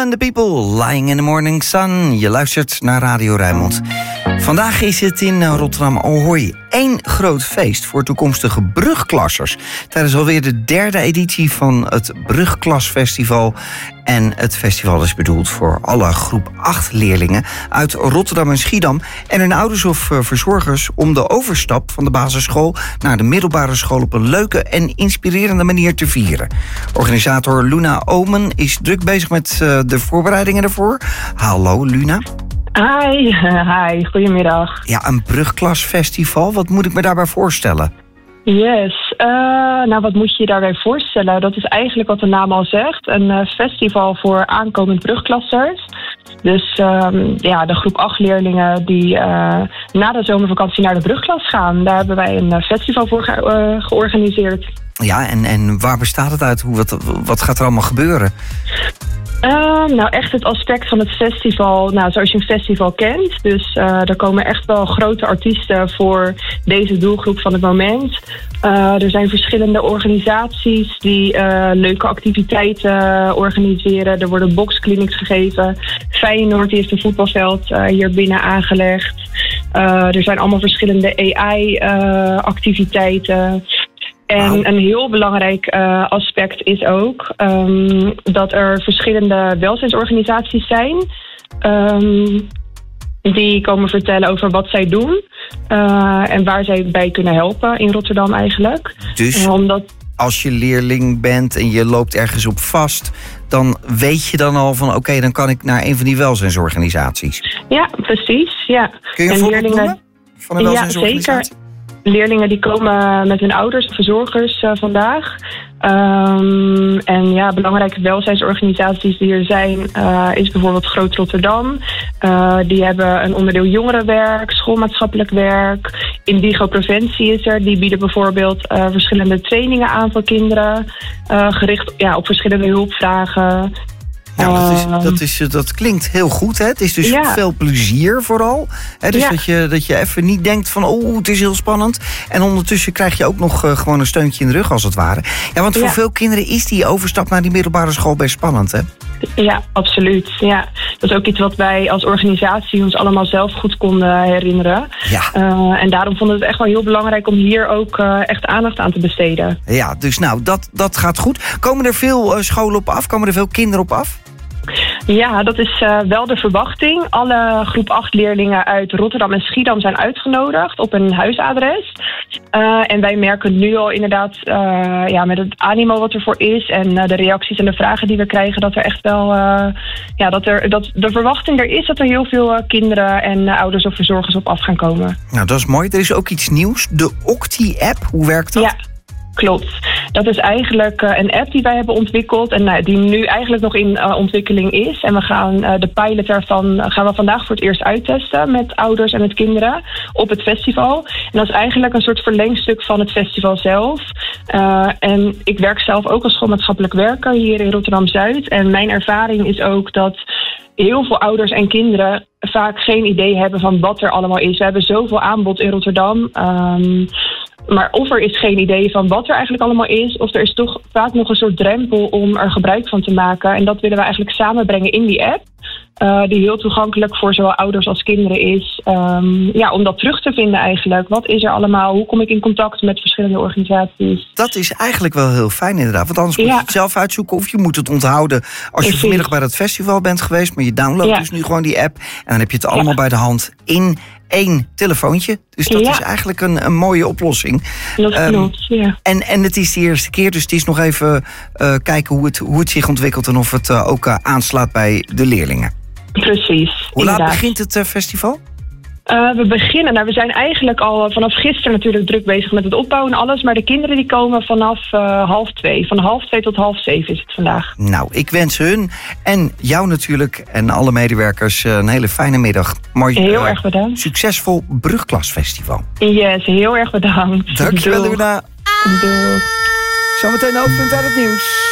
and the People, Lying in the Morning Sun. Je luistert naar Radio Rijnmond. Vandaag is het in Rotterdam Ahoy 1 groot feest voor toekomstige brugklassers. Tijdens alweer de 3e editie van het Brugklasfestival. En het festival is bedoeld voor alle groep 8 leerlingen uit Rotterdam en Schiedam en hun ouders of verzorgers om de overstap van de basisschool naar de middelbare school op een leuke en inspirerende manier te vieren. Organisator Luna Omen is druk bezig met de voorbereidingen ervoor. Hallo Luna. Hi, goedemiddag. Ja, een brugklasfestival, wat moet ik me daarbij voorstellen? Yes, wat moet je je daarbij voorstellen? Dat is eigenlijk wat de naam al zegt. Een festival voor aankomend brugklassers. Dus de groep 8 leerlingen die na de zomervakantie naar de brugklas gaan. Daar hebben wij een festival voor georganiseerd. Ja, en waar bestaat het uit? Wat gaat er allemaal gebeuren? Echt het aspect van het festival, zoals je een festival kent. Dus er komen echt wel grote artiesten voor deze doelgroep van het moment. Er zijn verschillende organisaties die leuke activiteiten organiseren. Er worden boxclinics gegeven. Feyenoord die heeft een voetbalveld hier binnen aangelegd. Er zijn allemaal verschillende AI-activiteiten. En een heel belangrijk aspect is ook dat er verschillende welzijnsorganisaties zijn die komen vertellen over wat zij doen en waar zij bij kunnen helpen in Rotterdam eigenlijk. Dus als je leerling bent en je loopt ergens op vast, dan weet je dan al van oké, dan kan ik naar een van die welzijnsorganisaties. Ja, precies. Ja. Kun je een voorbeeld noemen van een welzijnsorganisatie? Ja, zeker. Leerlingen die komen met hun ouders, verzorgers vandaag. Belangrijke welzijnsorganisaties die er zijn is bijvoorbeeld Groot Rotterdam. Die hebben een onderdeel jongerenwerk, schoolmaatschappelijk werk. Indigo Preventie is er. Die bieden bijvoorbeeld verschillende trainingen aan voor kinderen. Gericht op verschillende hulpvragen. Dat klinkt heel goed. Hè? Het is dus veel plezier vooral. Hè? Dus dat je even niet denkt van het is heel spannend. En ondertussen krijg je ook nog gewoon een steuntje in de rug als het ware. Ja, want voor veel kinderen is die overstap naar die middelbare school best spannend, hè? Ja, absoluut. Ja. Dat is ook iets wat wij als organisatie ons allemaal zelf goed konden herinneren. Ja. En daarom vonden we het echt wel heel belangrijk om hier ook echt aandacht aan te besteden. Ja, dus dat gaat goed. Komen er veel scholen op af? Komen er veel kinderen op af? Ja, dat is wel de verwachting. Alle groep 8 leerlingen uit Rotterdam en Schiedam zijn uitgenodigd op een huisadres. En wij merken nu al inderdaad met het animo wat ervoor is en de reacties en de vragen die we krijgen, dat er echt wel dat de verwachting er is dat er heel veel kinderen en ouders of verzorgers op af gaan komen. Nou, dat is mooi. Er is ook iets nieuws. De Octi-app. Hoe werkt dat? Ja. Klopt. Dat is eigenlijk een app die wij hebben ontwikkeld en die nu eigenlijk nog in ontwikkeling is. En we gaan de pilot daarvan vandaag voor het eerst uittesten met ouders en met kinderen op het festival. En dat is eigenlijk een soort verlengstuk van het festival zelf. En ik werk zelf ook als schoolmaatschappelijk werker hier in Rotterdam-Zuid. En mijn ervaring is ook dat heel veel ouders en kinderen vaak geen idee hebben van wat er allemaal is. We hebben zoveel aanbod in Rotterdam. Maar of er is geen idee van wat er eigenlijk allemaal is, of er is toch vaak nog een soort drempel om er gebruik van te maken. En dat willen we eigenlijk samenbrengen in die app. Die heel toegankelijk voor zowel ouders als kinderen is. Om dat terug te vinden eigenlijk. Wat is er allemaal? Hoe kom ik in contact met verschillende organisaties? Dat is eigenlijk wel heel fijn inderdaad. Want anders moet je het zelf uitzoeken of je moet het onthouden als je vanmiddag bij dat festival bent geweest. Maar je downloadt dus nu gewoon die app. En dan heb je het allemaal bij de hand in 1 telefoontje. Dus dat is eigenlijk een mooie oplossing. Dat klopt, ja. En het is de eerste keer, dus het is nog even kijken hoe het zich ontwikkelt en of het ook aanslaat bij de leerlingen. Precies. Hoe laat begint het festival? We zijn eigenlijk al vanaf gisteren natuurlijk druk bezig met het opbouwen en alles. Maar de kinderen die komen vanaf 1:30. Van 6:30 tot 6:30 is het vandaag. Nou, ik wens hun en jou natuurlijk en alle medewerkers een hele fijne middag. Mooi, heel erg bedankt. Succesvol Brugklasfestival. Yes, heel erg bedankt. Dankjewel, Luna. Doei. Zometeen hoofdpunt uit het nieuws.